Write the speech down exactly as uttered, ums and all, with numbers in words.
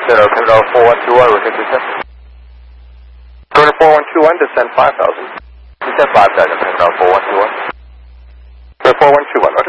Center, Pindar four one two one, rotate descent. Go to four one two one, descend five thousand. Descend five thousand, Pindar four one two one. Go four one two one,